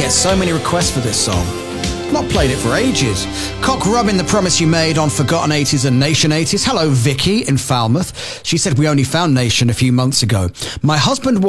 get so many requests for this song. Not played it for ages. Cock rubbing the promise you made on Forgotten 80s and Nation 80s. Hello, Vicky in Falmouth. She said we only found Nation a few months ago. My husband